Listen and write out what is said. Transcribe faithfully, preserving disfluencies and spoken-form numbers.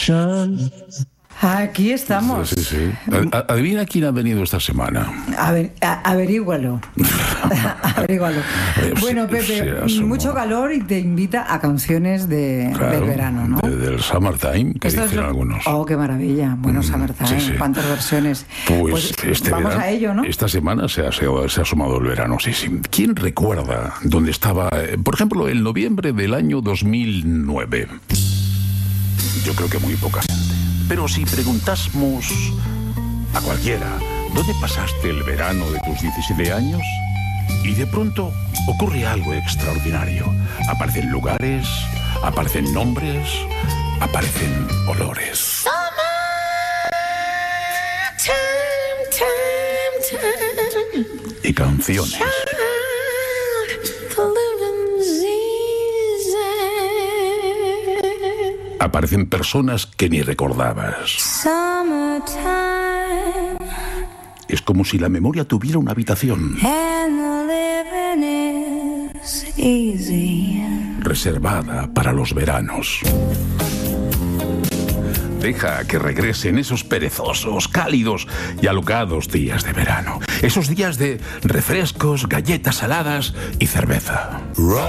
Aquí estamos. Sí, sí. Adivina quién ha venido esta semana. A ver, a, averígualo. Averígualo. Bueno, Pepe, sí, mucho calor y te invita a canciones de, claro, del verano, ¿no? De, del Summertime, que Esto dicen lo... algunos. Oh, qué maravilla. Bueno, Summertime, sí, sí. ¿Cuántas versiones? Pues, pues este vamos verano, a ello, ¿no? Esta semana se ha, se, ha, se ha asomado el verano, sí, sí. ¿Quién recuerda dónde estaba, por ejemplo, el noviembre del año dos mil nueve? Yo creo que muy poca gente. Pero si preguntásemos a cualquiera, ¿dónde pasaste el verano de tus diecisiete años? Y de pronto ocurre algo extraordinario. Aparecen lugares, aparecen nombres, aparecen olores. Y canciones. Aparecen personas que ni recordabas. Es como si la memoria tuviera una habitación reservada para los veranos. Deja que regresen esos perezosos, cálidos y alocados días de verano. Esos días de refrescos, galletas saladas y cerveza. Rock